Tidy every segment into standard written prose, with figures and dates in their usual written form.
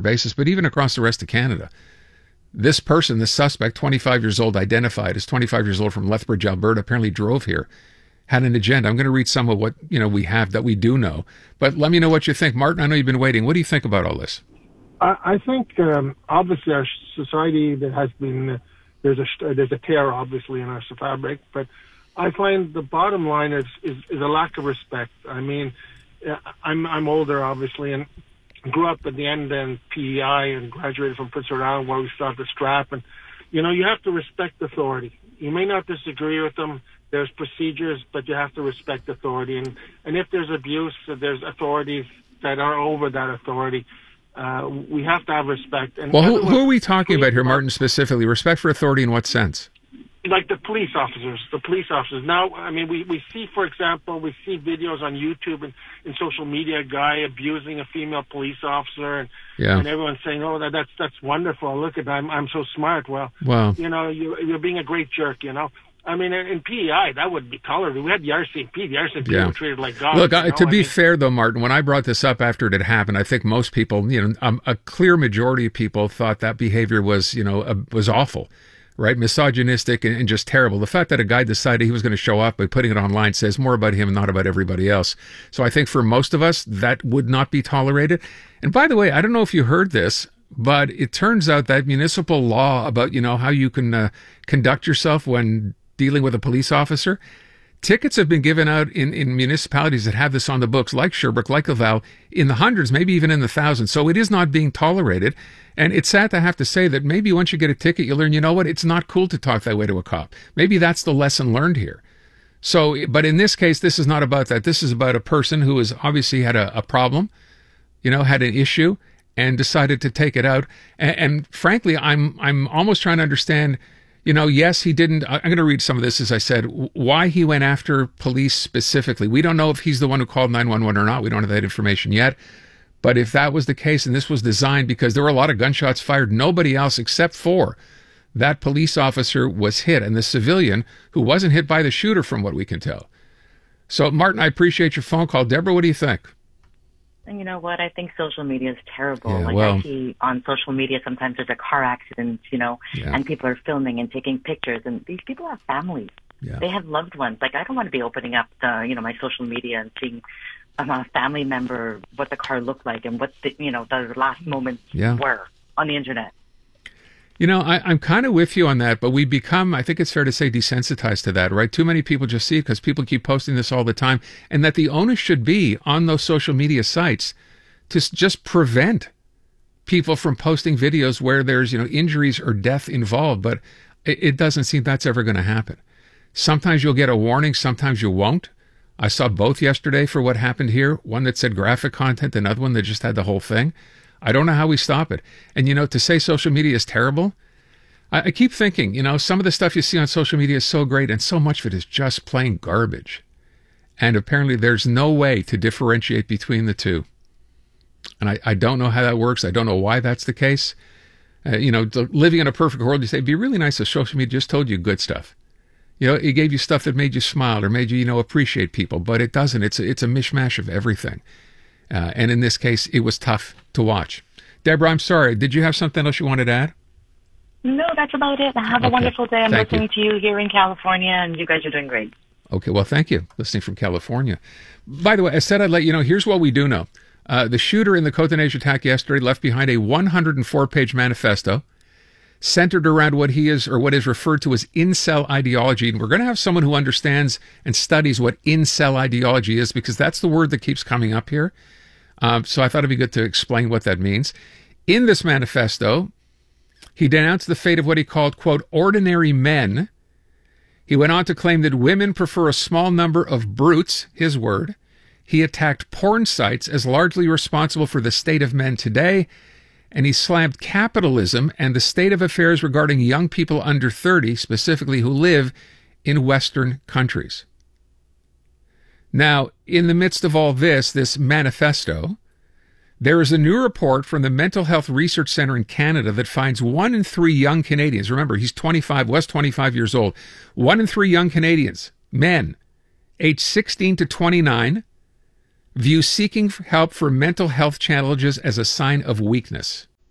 basis, but even across the rest of Canada. This person, the suspect, 25 years old, identified as 25 years old from Lethbridge, Alberta, apparently drove here, had an agenda. I'm going to read some of what we have that we do know. But let me know what you think. Martin, I know you've been waiting. What do you think about all this? I think obviously our society that has been there's a tear obviously in our fabric, but I find the bottom line is a lack of respect. I mean, I'm older obviously and grew up at the end in PEI and graduated from Prince Edward Island where we started the strap, and you have to respect authority. You may not disagree with them. There's procedures, but you have to respect authority, and if there's abuse, there's authorities that are over that authority. We have to have respect. And well, who are we talking about here, Martin, specifically? Respect for authority in what sense? Like the police officers. Now, I mean, we see, for example, videos on YouTube and social media, a guy abusing a female police officer, and everyone's saying, "Oh, that's wonderful. Look at that. I'm so smart." Well, you're being a great jerk. I mean, in PEI, that would be tolerated. We had the RCMP. The RCMP were treated like gods. Look, to be fair, though, Martin, when I brought this up after it had happened, I think most people, a clear majority of people thought that behavior was, was awful, right? Misogynistic and just terrible. The fact that a guy decided he was going to show up by putting it online says more about him and not about everybody else. So I think for most of us, that would not be tolerated. And by the way, I don't know if you heard this, but it turns out that municipal law about, how you can conduct yourself when dealing with a police officer, tickets have been given out in municipalities that have this on the books, like Sherbrooke, like Laval, in the hundreds, maybe even in the thousands. So it is not being tolerated. And it's sad to have to say that maybe once you get a ticket, you learn, it's not cool to talk that way to a cop. Maybe that's the lesson learned here. So, but in this case, this is not about that. This is about a person who has obviously had a problem, had an issue and decided to take it out. And frankly, I'm almost trying to understand, yes, he didn't. I'm going to read some of this, as I said, why he went after police specifically. We don't know if he's the one who called 911 or not. We don't have that information yet. But if that was the case, and this was designed because there were a lot of gunshots fired, nobody else except for that police officer was hit, and the civilian who wasn't hit by the shooter, from what we can tell. So, Martin, I appreciate your phone call. Deborah, what do you think? And you know what? I think social media is terrible. I see on social media sometimes there's a car accident, and people are filming and taking pictures. And these people have families. Yeah. They have loved ones. Like, I don't want to be opening up my social media and seeing a family member, what the car looked like and what the last moments were on the internet. I'm kind of with you on that, but we become, I think it's fair to say, desensitized to that, right? Too many people just see it because people keep posting this all the time, and that the onus should be on those social media sites to just prevent people from posting videos where there's, injuries or death involved, but it doesn't seem that's ever going to happen. Sometimes you'll get a warning, sometimes you won't. I saw both yesterday for what happened here, one that said graphic content, another one that just had the whole thing. I don't know how we stop it. And, to say social media is terrible, I keep thinking, some of the stuff you see on social media is so great and so much of it is just plain garbage. And apparently there's no way to differentiate between the two. And I don't know how that works. I don't know why that's the case. Living in a perfect world, you say, it'd be really nice if social media just told you good stuff. It gave you stuff that made you smile or made you, appreciate people. But it doesn't. It's a mishmash of everything. And in this case, it was tough to watch. Deborah, I'm sorry. Did you have something else you wanted to add? No, that's about it. Have a wonderful day. I'm listening to you here in California, and you guys are doing great. Okay, well, thank you. Listening from California. By the way, I said I'd let you know, here's what we do know. The shooter in the Côte-des-Neiges attack yesterday left behind a 104-page manifesto centered around what is referred to as incel ideology. And we're going to have someone who understands and studies what incel ideology is, because that's the word that keeps coming up here. So I thought it'd be good to explain what that means. In this manifesto, he denounced the fate of what he called, quote, ordinary men. He went on to claim that women prefer a small number of brutes, his word. He attacked porn sites as largely responsible for the state of men today. And he slammed capitalism and the state of affairs regarding young people under 30, specifically who live in Western countries. Now, in the midst of all this manifesto, there is a new report from the Mental Health Research Center in Canada that finds 1 in 3 young Canadians, remember, was 25 years old, 1 in 3 young Canadians, men, aged 16 to 29, view seeking help for mental health challenges as a sign of weakness.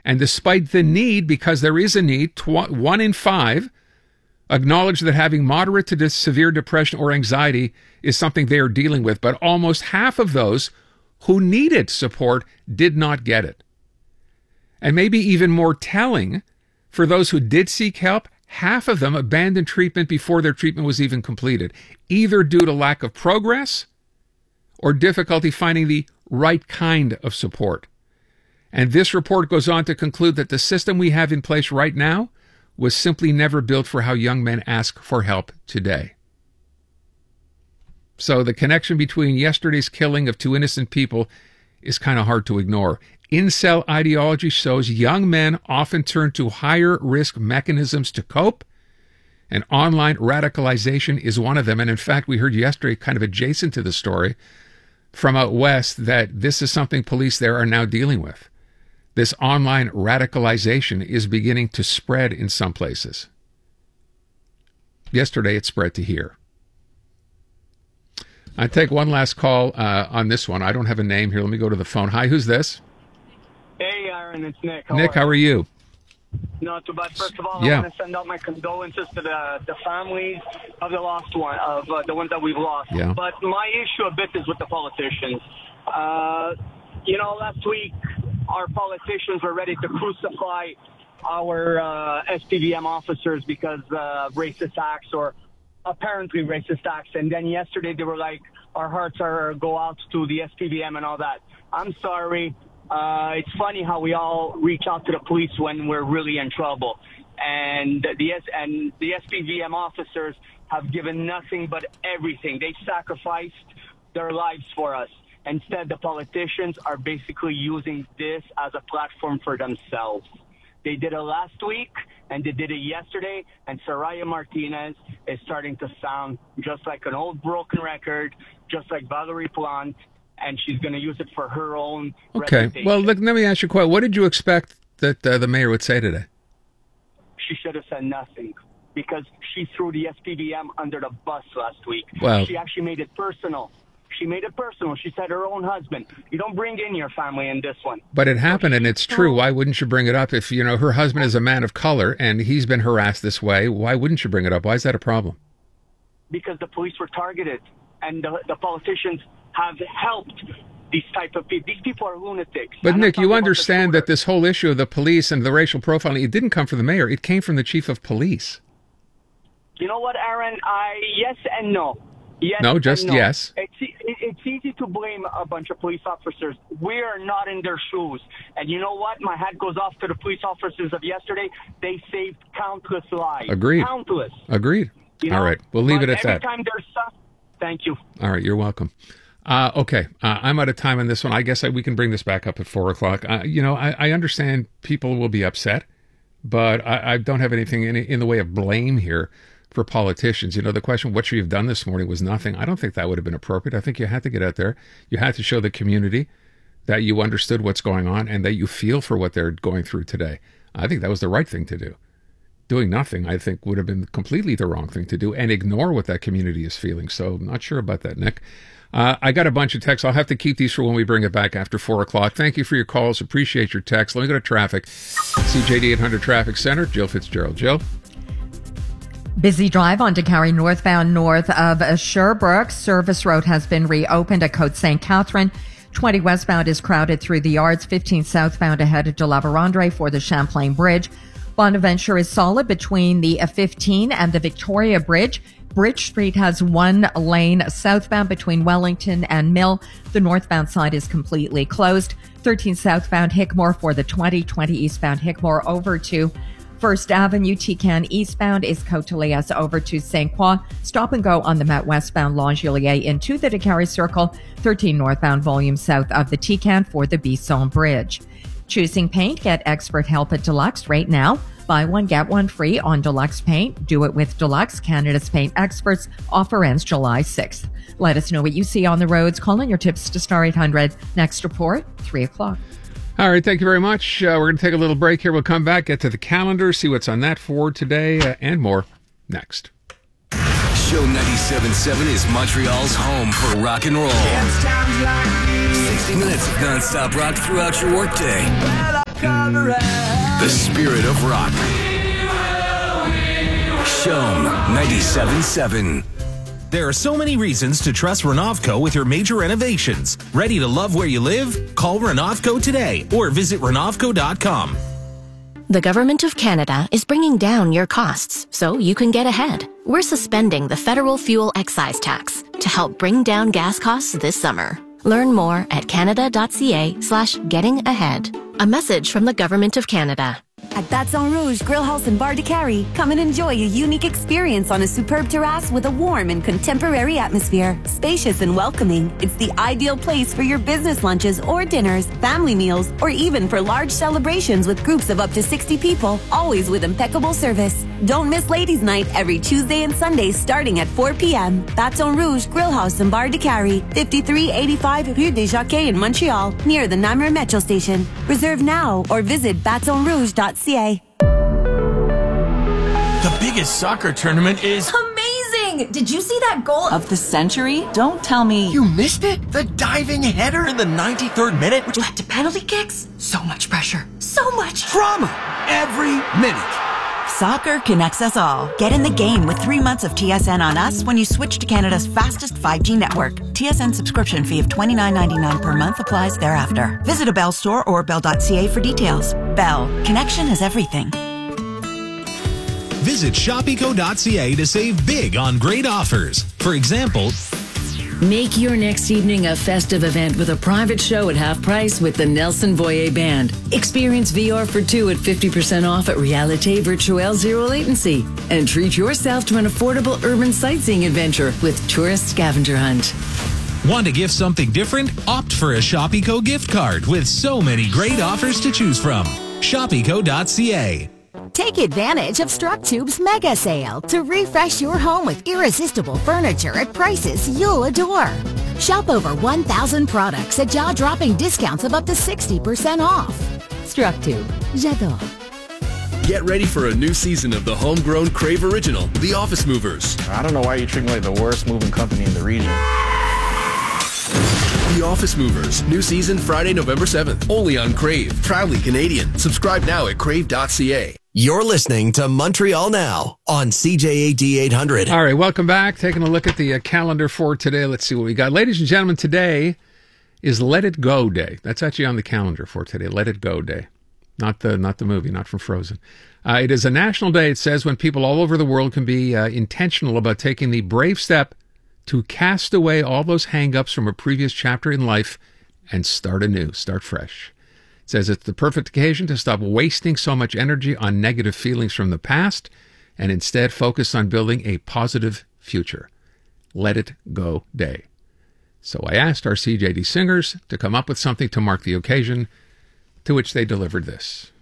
And despite the need, because there is a need, 1 in 5 acknowledge that having moderate to severe depression or anxiety is something they are dealing with. But almost half of those who needed support did not get it. And maybe even more telling, for those who did seek help, half of them abandoned treatment before their treatment was even completed, either due to lack of progress or difficulty finding the right kind of support. And this report goes on to conclude that the system we have in place right now was simply never built for how young men ask for help today. So the connection between yesterday's killing of 2 innocent people is kind of hard to ignore. Incel ideology shows young men often turn to higher risk mechanisms to cope, and online radicalization is one of them. And in fact, we heard yesterday, kind of adjacent to the story from out west, that this is something police there are now dealing with. This online radicalization is beginning to spread in some places. Yesterday, it spread to here. I take one last call on this one. I don't have a name here. Let me go to the phone. Hi, who's this? Hey, Aaron, it's Nick. How are you? Not too bad. First of all, I want to send out my condolences to the families of the lost one, of the ones that we've lost. Yeah. But my issue a bit is with the politicians. Last week, our politicians were ready to crucify our SPVM officers because of racist acts or apparently racist acts. And then yesterday they were like, our hearts go out to the SPVM and all that. I'm sorry. It's funny how we all reach out to the police when we're really in trouble. And the SPVM officers have given nothing but everything. They sacrificed their lives for us. Instead, the politicians are basically using this as a platform for themselves. They did it last week, and they did it yesterday, and Soraya Martinez is starting to sound just like an old broken record, just like Valerie Plante, and she's going to use it for her own reputation. Well, look, let me ask you a question. What did you expect that the mayor would say today? She should have said nothing, because she threw the SPVM under the bus last week. Well, she actually made it personal. She said her own husband. You don't bring in your family in this one. But it happened, and it's true. Why wouldn't you bring it up? If, her husband is a man of color and he's been harassed this way, why wouldn't you bring it up? Why is that a problem? Because the police were targeted, and the politicians have helped these type of people. These people are lunatics. But Nick, you understand that this whole issue of the police and the racial profiling, it didn't come from the mayor. It came from the chief of police. You know what, Aaron? Yes and no. Yes. No, just no. Yes. It's easy to blame a bunch of police officers. We're not in their shoes. And you know what? My hat goes off to the police officers of yesterday. They saved countless lives. Agreed. Countless. Agreed. All right. We'll leave it at that. Every time there's stuff. Thank you. All right. You're welcome. Okay. I'm out of time on this one. I guess we can bring this back up at 4 o'clock. I understand people will be upset, but I don't have anything in the way of blame here for politicians. The question, what should you have done this morning, was nothing. I don't think that would have been appropriate. I think you had to get out there. You had to show the community that you understood what's going on and that you feel for what they're going through today. I think that was the right thing to do. Doing nothing, I think, would have been completely the wrong thing to do and ignore what that community is feeling. So I'm not sure about that, Nick. I got a bunch of texts. I'll have to keep these for when we bring it back after 4 o'clock. Thank you for your calls. Appreciate your texts. Let me go to traffic. CJD 800 Traffic Center. Jill Fitzgerald. Jill? Busy drive on Dakari northbound north of Sherbrooke. Service Road has been reopened at Côte St. Catherine. 20 westbound is crowded through the yards. 15 southbound ahead of de la Vérendrye for the Champlain Bridge. Bonaventure is solid between the 15 and the Victoria Bridge. Bridge Street has 1 lane southbound between Wellington and Mill. The northbound side is completely closed. 13 southbound Hickmore for the 20 eastbound Hickmore over to First Avenue. Tican eastbound is Côte-Elias over to St. Croix. Stop and go on the Met westbound Langelier into the Dakari Circle. 13 northbound volume south of the Tican for the Bisson Bridge. Choosing paint, get expert help at Deluxe right now. Buy one, get one free on Deluxe Paint. Do it with Deluxe, Canada's paint experts. Offer ends July 6th. Let us know what you see on the roads. Call in your tips to Star 800. Next report, 3 o'clock. All right, thank you very much. We're going to take a little break here. We'll come back, get to the calendar, see what's on that for today, and more next. Show 97.7 is Montreal's home for rock and roll. 60 minutes of non-stop rock throughout your workday. The spirit of rock. Shom 97.7. There are so many reasons to trust Renovco with your major renovations. Ready to love where you live? Call Renovco today or visit Renovco.com. The Government of Canada is bringing down your costs so you can get ahead. We're suspending the federal fuel excise tax to help bring down gas costs this summer. Learn more at canada.ca/gettingahead. A message from the Government of Canada. At Baton Rouge Grill House and Bar de Carrie, come and enjoy a unique experience on a superb terrace with a warm and contemporary atmosphere. Spacious and welcoming, it's the ideal place for your business lunches or dinners, family meals, or even for large celebrations with groups of up to 60 people, always with impeccable service. Don't miss Ladies' Night every Tuesday and Sunday starting at 4 p.m. Baton Rouge Grill House and Bar de Carrie, 5385 Rue des Jockeys in Montreal, near the Namur Metro Station. Reserve now or visit batonrouge.ca. The biggest soccer tournament is amazing! Did you see that goal of the century? Don't tell me you missed it? The diving header in the 93rd minute, which led to penalty kicks? So much pressure. So much drama every minute. Soccer connects us all. Get in the game with 3 months of TSN on us when you switch to Canada's fastest 5G network. TSN subscription fee of $29.99 per month applies thereafter. Visit a Bell store or bell.ca for details. Bell. Connection is everything. Visit shopeco.ca to save big on great offers. For example, make your next evening a festive event with a private show at half price with the Nelson Voyer Band. Experience VR for two at 50% off at Realite Virtuelle Zero Latency. And treat yourself to an affordable urban sightseeing adventure with Tourist Scavenger Hunt. Want to gift something different? Opt for a Shopeco gift card with so many great offers to choose from. Shopeco.ca. Take advantage of StrucTube's mega sale to refresh your home with irresistible furniture at prices you'll adore. Shop over 1,000 products at jaw-dropping discounts of up to 60% off. StrucTube. J'adore. Get ready for a new season of the homegrown Crave original, The Office Movers. I don't know why you treat me like the worst moving company in the region. The Office Movers. New season Friday, November 7th. Only on Crave. Proudly Canadian. Subscribe now at crave.ca. You're listening to Montreal Now on CJAD 800. All right, welcome back. Taking a look at the calendar for today. Let's see what we got. Ladies and gentlemen, today is Let It Go Day. That's actually on the calendar for today. Let It Go Day. Not the movie, not from Frozen. It is a national day, it says, when people all over the world can be intentional about taking the brave step to cast away all those hang-ups from a previous chapter in life and start anew, start fresh. It says it's the perfect occasion to stop wasting so much energy on negative feelings from the past and instead focus on building a positive future. Let It Go Day. So I asked our CJD singers to come up with something to mark the occasion, to which they delivered this.